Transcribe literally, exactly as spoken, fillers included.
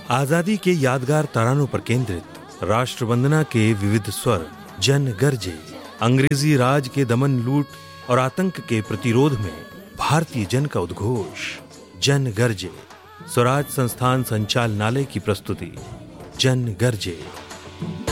आजादी के यादगार तरानों पर केंद्रित राष्ट्रवंदना के विविध स्वर जन गरजे। अंग्रेजी राज के दमन, लूट और आतंक के प्रतिरोध में भारतीय जन का उद्घोष जन गरजे। स्वराज संस्थान संचालनालय की प्रस्तुति जन गरजे।